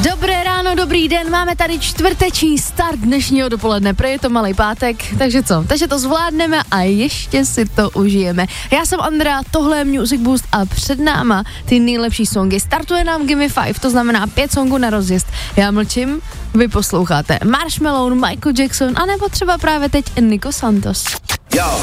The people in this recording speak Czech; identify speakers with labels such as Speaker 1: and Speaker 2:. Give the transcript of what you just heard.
Speaker 1: Dobré ráno, dobrý den, máme tady čtvrteční start dnešního dopoledne, prý je to malý pátek, takže co? Takže to zvládneme a ještě si to užijeme. Já jsem Andrea, tohle je Music Boost a před náma ty nejlepší songy. Startuje nám Gimme 5, to znamená 5 songů na rozjezd. Já mlčím, vy posloucháte Marshmello, Michael Jackson, anebo třeba právě teď Nico Santos.
Speaker 2: Yo,